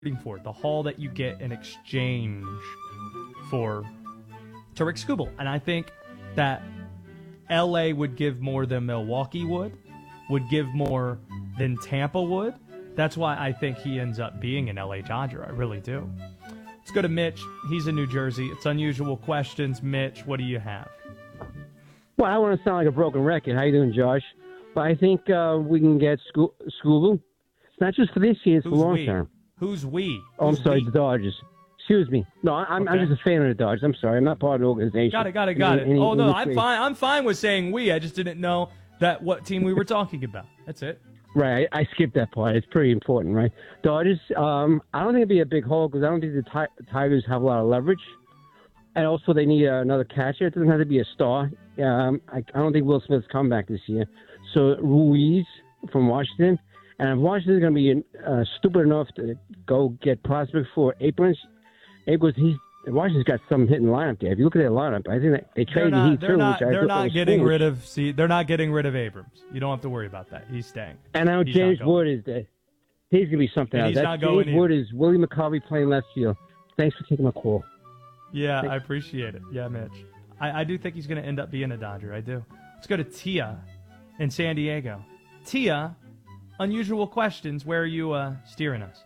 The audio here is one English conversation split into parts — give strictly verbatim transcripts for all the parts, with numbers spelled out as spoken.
for, the haul that you get in exchange for Tarik Skubal. And I think that L A would give more than Milwaukee would, would give more than Tampa would. That's why I think he ends up being an L A Dodger. I really do. Let's go to Mitch. He's in New Jersey. It's unusual questions. Mitch, what do you have? Well, I don't want to sound like a broken record. How you doing, Josh? But I think uh, we can get Sco- Skubal. It's not just for this year, it's Who's for long we? term. Who's we? Oh, I'm Who's sorry, we? the Dodgers. Excuse me. No, I'm, Okay. I'm just a fan of the Dodgers. I'm sorry. I'm not part of the organization. Got it, got it, got it. Any- oh, no, any I'm trade. fine. I'm fine with saying we. I just didn't know that what team we were talking about. That's it. Right, I, I skipped that part. It's pretty important, right? Dodgers, um, I don't think it'd be a big hole because I don't think the Ti- Tigers have a lot of leverage. And also, they need uh, another catcher. It doesn't have to be a star. Um, I, I don't think Will Smith's come back this year. So Ruiz from Washington. And if Washington's going to be uh, stupid enough to go get prospect for Abrams, Abrams, he's Washington's got some hitting lineup there. If you look at their lineup, I think that they They're traded not, Heat they're too, not, which I they're thought not was getting foolish. rid of. See, they're not getting rid of Abrams. You don't have to worry about that. He's staying. And now He's James not going. Wood is there. He's going to be something And else. he's That not going James Wood is Willie McCovey playing left field. Thanks for taking my call. Yeah, I appreciate it. Yeah, Mitch. I, I do think he's going to end up being a Dodger. I do. Let's go to Tia in San Diego. Tia, unusual questions. Where are you uh, steering us?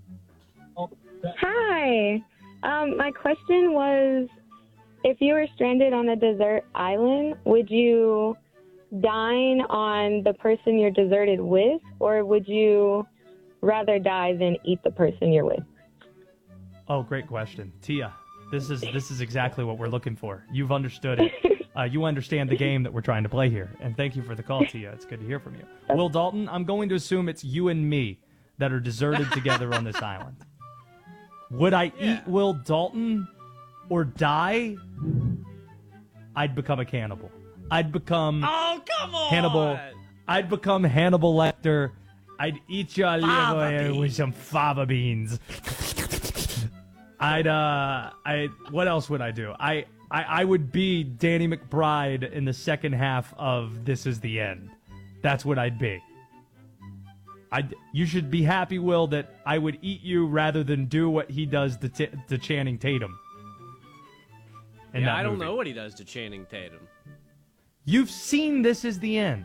Hi. Um, my question was, if you were stranded on a desert island, would you dine on the person you're deserted with, or would you rather die than eat the person you're with? Oh, great question. Tia, this is this is exactly what we're looking for. You've understood it. Uh, you understand the game that we're trying to play here. And thank you for the call, Tia. It's good to hear from you. Will Dalton, I'm going to assume it's you and me that are deserted together on this island. Would I Yeah. eat Will Dalton or die? I'd become a cannibal. I'd become Oh, come on! Hannibal. I'd become Hannibal Lecter. I'd eat your Fava liver with beans. some fava beans. I'd uh I what else would I do? I, I I would be Danny McBride in the second half of This Is the End. That's what I'd be. I you should be happy, Will, that I would eat you rather than do what he does to, t- to Channing Tatum. in Yeah, that I don't movie. know what he does to Channing Tatum. You've seen This Is the End.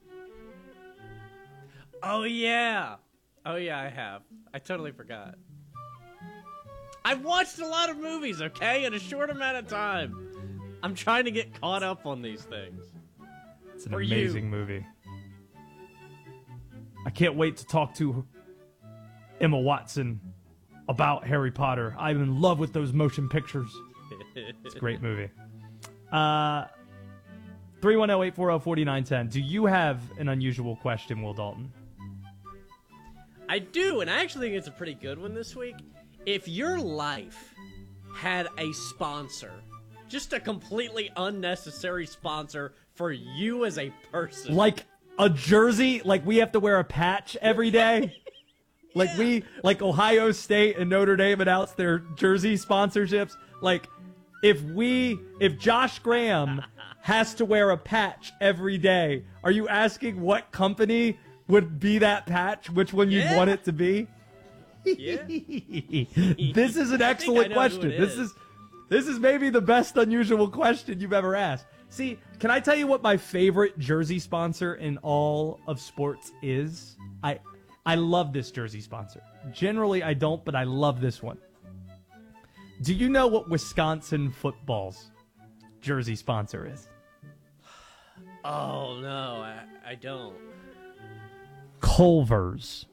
Oh, yeah. Oh, yeah, I have. I totally forgot. I've watched a lot of movies, okay, in a short amount of time. I'm trying to get caught up on these things. It's an For amazing you. movie. I can't wait to talk to Emma Watson about Harry Potter. I'm in love with those motion pictures. It's a great movie. Uh, three one zero, eight four zero, four nine one zero. Do you have an unusual question, Will Dalton? I do, and I actually think it's a pretty good one this week. If your life had a sponsor, just a completely unnecessary sponsor for you as a person. Like a jersey? Like we have to wear a patch every day? Like we, like Ohio State and Notre Dame announce their jersey sponsorships. Like if we, if Josh Graham has to wear a patch every day, are you asking what company would be that patch? Which one you'd Yeah. want it to be? Yeah. This is an I excellent know who question. it This is. is this is maybe the best unusual question you've ever asked. See, can I tell you what my favorite jersey sponsor in all of sports is? I I love this jersey sponsor. Generally I don't, but I love this one. Do you know what Wisconsin football's jersey sponsor is? Oh, no, I, I don't. Culver's.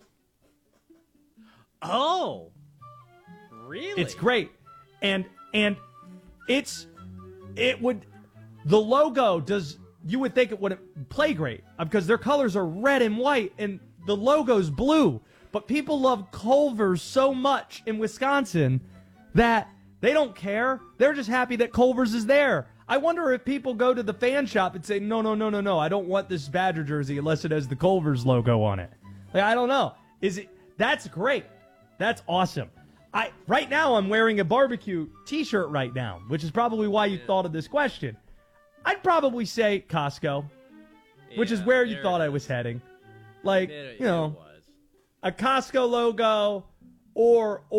Oh. Really? It's great. And and it's it would the logo does you would think it wouldn't play great because their colors are red and white and the logo's blue. But people love Culver's so much in Wisconsin that they don't care. They're just happy that Culver's is there. I wonder if people go to the fan shop and say, no, no, no, no, no, I don't want this Badger jersey unless it has the Culver's logo on it. Like, I don't know. Is it? That's great. That's awesome. I right now I'm wearing a barbecue T-shirt right now, which is probably why you thought of this question. I'd probably say Costco, which is Yeah, where you there thought it I was is. heading. Like, There- you there know, it was. a Costco logo or